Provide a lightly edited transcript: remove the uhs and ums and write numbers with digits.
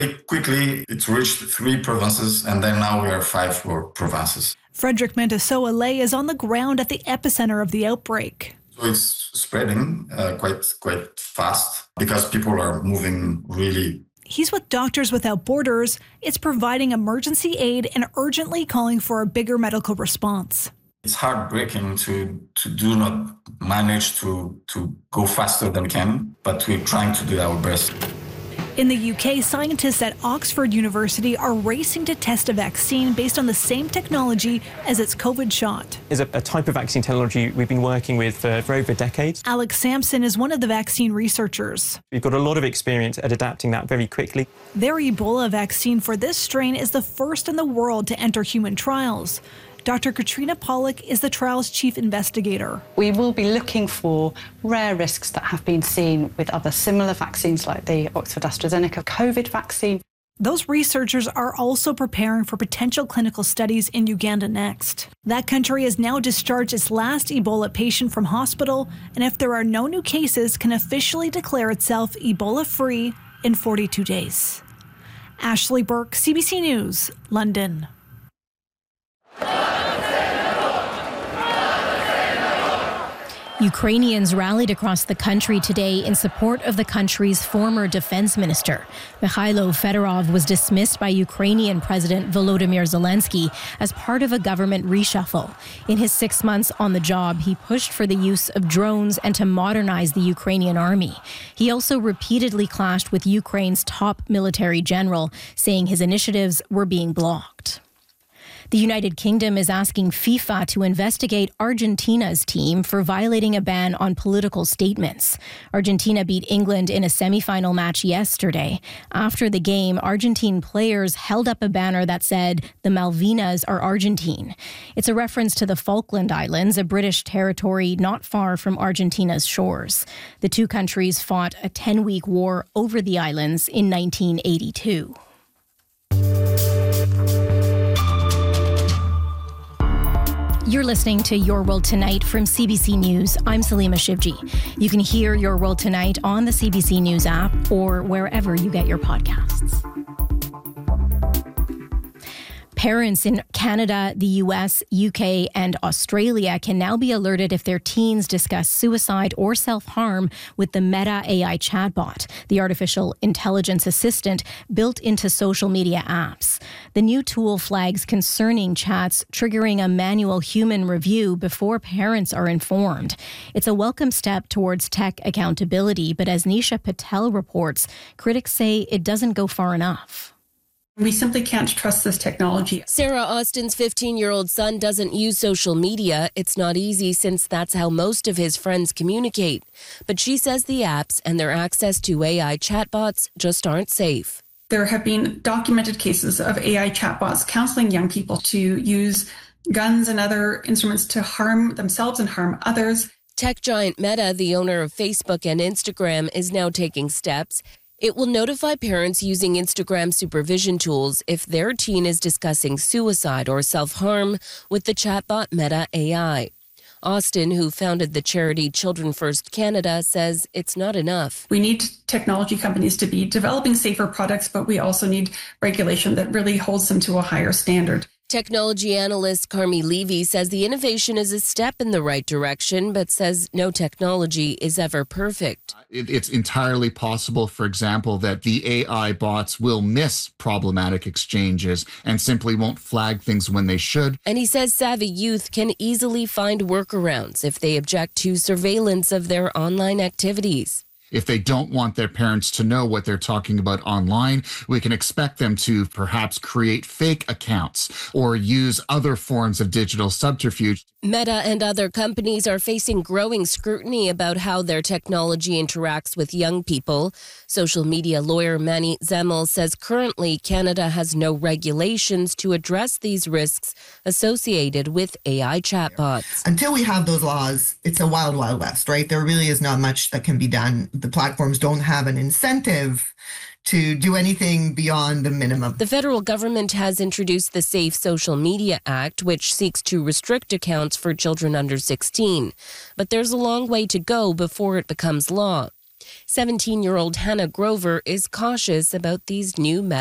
Quickly, it reached 3 provinces, and then now we are 5 provinces. Frederick Mantasseau Allais is on the ground at the epicenter of the outbreak. So it's spreading quite fast because people are moving really. He's with Doctors Without Borders. It's providing emergency aid and urgently calling for a bigger medical response. It's heartbreaking to do not manage to go faster than we can, but we're trying to do our best. In the UK, scientists at Oxford University are racing to test a vaccine based on the same technology as its COVID shot. It's a type of vaccine technology we've been working with for over decades. Alex Sampson is one of the vaccine researchers. We've got a lot of experience at adapting that very quickly. Their Ebola vaccine for this strain is the first in the world to enter human trials. Dr. Katrina Pollock is the trial's chief investigator. We will be looking for rare risks that have been seen with other similar vaccines like the Oxford-AstraZeneca COVID vaccine. Those researchers are also preparing for potential clinical studies in Uganda next. That country has now discharged its last Ebola patient from hospital, and if there are no new cases, can officially declare itself Ebola-free in 42 days. Ashley Burke, CBC News, London. Ukrainians rallied across the country today in support of the country's former defense minister. Mikhailo Fedorov was dismissed by Ukrainian President Volodymyr Zelensky as part of a government reshuffle. In his 6 months on the job, he pushed for the use of drones and to modernize the Ukrainian army. He also repeatedly clashed with Ukraine's top military general, saying his initiatives were being blocked. The United Kingdom is asking FIFA to investigate Argentina's team for violating a ban on political statements. Argentina beat England in a semi-final match yesterday. After the game, Argentine players held up a banner that said, "The Malvinas are Argentine." It's a reference to the Falkland Islands, a British territory not far from Argentina's shores. The two countries fought a 10-week war over the islands in 1982. You're listening to Your World Tonight from CBC News. I'm Salima Shivji. You can hear Your World Tonight on the CBC News app or wherever you get your podcasts. Parents in Canada, the US, UK, and Australia can now be alerted if their teens discuss suicide or self-harm with the Meta AI chatbot, the artificial intelligence assistant built into social media apps. The new tool flags concerning chats, triggering a manual human review before parents are informed. It's a welcome step towards tech accountability, but as Nisha Patel reports, critics say it doesn't go far enough. We simply can't trust this technology. Sarah Austin's 15-year-old son doesn't use social media. It's not easy since that's how most of his friends communicate. But she says the apps and their access to AI chatbots just aren't safe. There have been documented cases of AI chatbots counseling young people to use guns and other instruments to harm themselves and harm others. Tech giant Meta, the owner of Facebook and Instagram, is now taking steps. It will notify parents using Instagram supervision tools if their teen is discussing suicide or self-harm with the chatbot Meta AI. Austin, who founded the charity Children First Canada, says it's not enough. We need technology companies to be developing safer products, but we also need regulation that really holds them to a higher standard. Technology analyst Carmi Levy says the innovation is a step in the right direction, but says no technology is ever perfect. It's entirely possible, for example, that the AI bots will miss problematic exchanges and simply won't flag things when they should. And he says savvy youth can easily find workarounds if they object to surveillance of their online activities. If they don't want their parents to know what they're talking about online, we can expect them to perhaps create fake accounts or use other forms of digital subterfuge. Meta and other companies are facing growing scrutiny about how their technology interacts with young people. Social media lawyer Manny Zemel says currently Canada has no regulations to address these risks associated with AI chatbots. Until we have those laws, it's a wild, wild west, right? There really is not much that can be done. The platforms don't have an incentive to do anything beyond the minimum. The federal government has introduced the Safe Social Media Act, which seeks to restrict accounts for children under 16. But there's a long way to go before it becomes law. 17-year-old Hannah Grover is cautious about these new